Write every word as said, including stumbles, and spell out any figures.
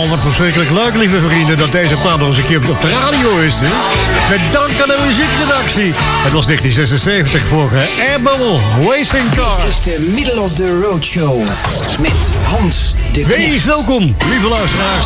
Oh, wat verschrikkelijk leuk, lieve vrienden, dat deze plaat nog eens een keer op de radio is. Hè? Met dank aan de muziekredactie. Het was negentien zesenzeventig voor Air Bubble, Racing Car. Dit is de Middle of the Road Show met Hans de Knecht. Wees welkom, lieve luisteraars.